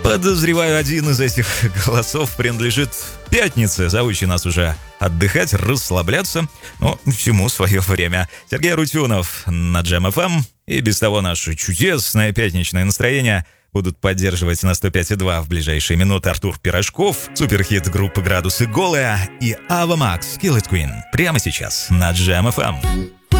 Подозреваю, один из этих голосов принадлежит Пятнице, зовущий нас уже отдыхать, расслабляться. Но всему свое время. Сергей Арутюнов на Jam FM. И без того наше чудесное пятничное настроение будут поддерживать на 105,2 в ближайшие минуты Артур Пирожков, суперхит группы «Градусы голая» и Ava Max Kill It Queen. Прямо сейчас на Jam FM.